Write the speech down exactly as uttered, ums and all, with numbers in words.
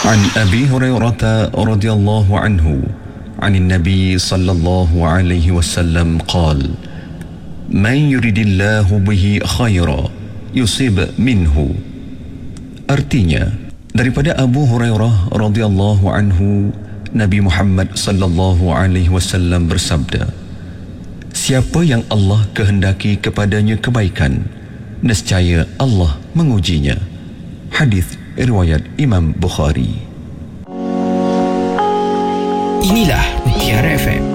عن أبي هريرة رضي الله عنه عن النبي صلى الله عليه وسلم قال: من يريد الله به خيرا يصيب منه. Artinya, daripada Abu Hurairah radhiyallahu anhu, Nabi Muhammad sallallahu alaihi wasallam bersabda, siapa yang Allah kehendaki kepadanya kebaikan, nescaya Allah mengujinya. Hadis riwayat Imam Bukhari. Inilah Mutiara F M.